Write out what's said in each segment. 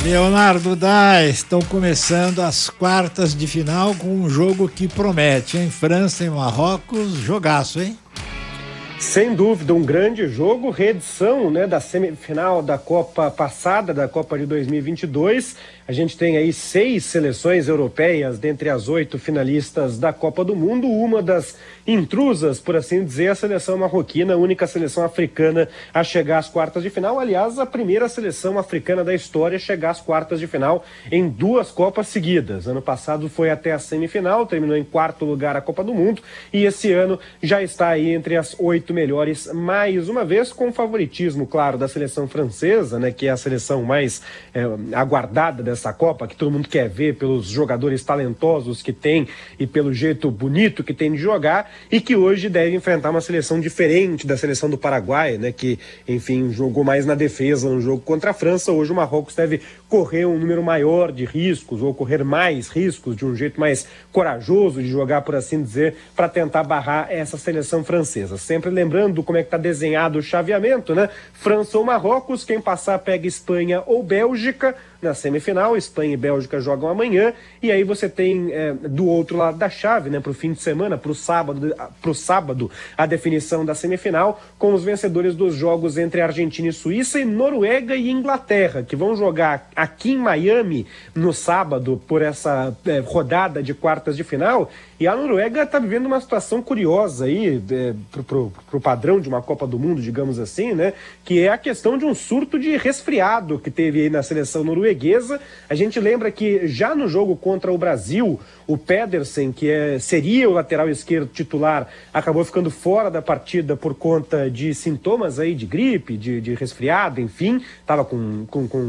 Leonardo Dai, estão começando as quartas de final com um jogo que promete, hein? França e Marrocos, jogaço, hein? Sem dúvida, um grande jogo, reedição, né, da semifinal da Copa passada, da Copa de 2022. A gente tem aí 6 seleções europeias dentre as 8 finalistas da Copa do Mundo. Uma das intrusas, por assim dizer, a seleção marroquina, a única seleção africana a chegar às quartas de final. Aliás, a primeira seleção africana da história a chegar às quartas de final em 2 Copas seguidas. Ano passado foi até a semifinal, terminou em 4º lugar a Copa do Mundo e esse ano já está aí entre as 8 melhores, mais uma vez, com favoritismo, claro, da seleção francesa, né, que é a seleção mais aguardada dessa Copa, que todo mundo quer ver pelos jogadores talentosos que tem e pelo jeito bonito que tem de jogar, e que hoje deve enfrentar uma seleção diferente da seleção do Paraguai, né, que, enfim, jogou mais na defesa no jogo contra a França. Hoje o Marrocos deve correr um número maior de riscos, ou correr mais riscos, de um jeito mais corajoso de jogar, por assim dizer, para tentar barrar essa seleção francesa. Sempre lembrando como é que está desenhado o chaveamento, né? França ou Marrocos, quem passar pega Espanha ou Bélgica na semifinal. Espanha e Bélgica jogam amanhã, e aí você tem do outro lado da chave, né, para o fim de semana, para o sábado, a definição da semifinal, com os vencedores dos jogos entre Argentina e Suíça e Noruega e Inglaterra, que vão jogar aqui em Miami no sábado por essa rodada de quartas de final. E a Noruega está vivendo uma situação curiosa aí, pro padrão de uma Copa do Mundo, digamos assim, né? Que é a questão de um surto de resfriado que teve aí na seleção norueguesa. A gente lembra que já no jogo contra o Brasil, o Pedersen, que seria o lateral esquerdo titular, acabou ficando fora da partida por conta de sintomas aí de gripe, de resfriado, enfim, estava com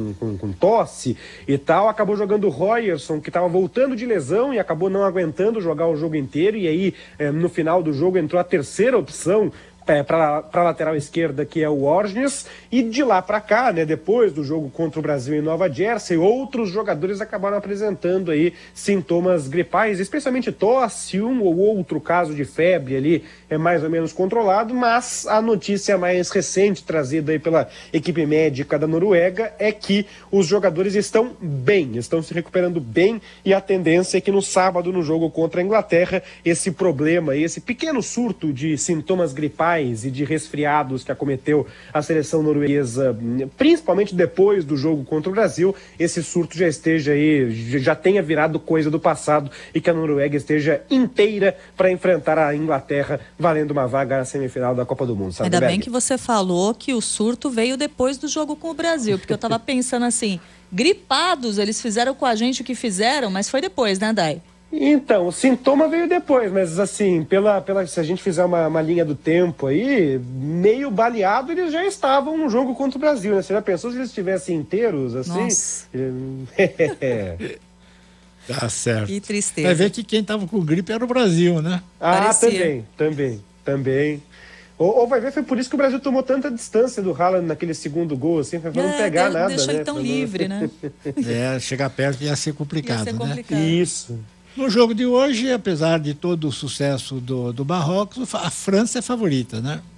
tosse e tal. Acabou jogando o Royerson, que estava voltando de lesão e acabou não aguentando jogar o jogo inteiro, e aí no final do jogo entrou a terceira opção para a lateral esquerda, que é o Orges, e de lá para cá, né, depois do jogo contra o Brasil em Nova Jersey, outros jogadores acabaram apresentando aí sintomas gripais, especialmente tosse, um ou outro caso de febre ali é mais ou menos controlado, mas a notícia mais recente trazida aí pela equipe médica da Noruega é que os jogadores estão bem, estão se recuperando bem, e a tendência é que no sábado, no jogo contra a Inglaterra, esse problema, esse pequeno surto de sintomas gripais e de resfriados que acometeu a seleção norueguesa, principalmente depois do jogo contra o Brasil, esse surto já esteja aí, já tenha virado coisa do passado, e que a Noruega esteja inteira para enfrentar a Inglaterra, valendo uma vaga na semifinal da Copa do Mundo. Ainda bem que você falou que o surto veio depois do jogo com o Brasil, porque eu estava pensando assim, gripados, eles fizeram com a gente o que fizeram, mas foi depois, né, Dai? Então, o sintoma veio depois, mas assim, se a gente fizer uma linha do tempo aí, meio baleado, eles já estavam no jogo contra o Brasil, né? Você já pensou se eles estivessem inteiros, assim? Nossa. Tá certo. Que tristeza. Vai ver que quem tava com gripe era o Brasil, né? Parecia. Também. Ou vai ver, foi por isso que o Brasil tomou tanta distância do Haaland naquele segundo gol, assim, pra não pegar nada, deixou né? ele tão livre, né? Chegar perto ia ser complicado, né? Isso. No jogo de hoje, apesar de todo o sucesso do Marrocos, a França é favorita, né?